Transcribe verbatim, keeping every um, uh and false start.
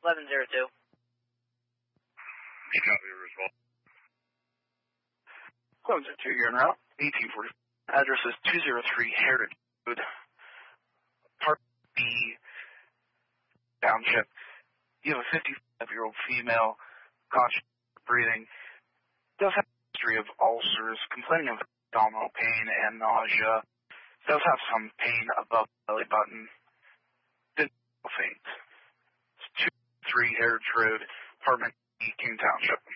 eleven zero two. Copy, Roosevelt. eleven zero two, you're en route. eighteen forty. Address is two oh three Heritage Road, Part B, Township. You have a fifty-five-year-old female, conscious breathing, does have a history of ulcers, complaining of abdominal pain and nausea, does have some pain above the belly button, didn't faint. It's two oh three Heritage Road, Apartment B, King Township.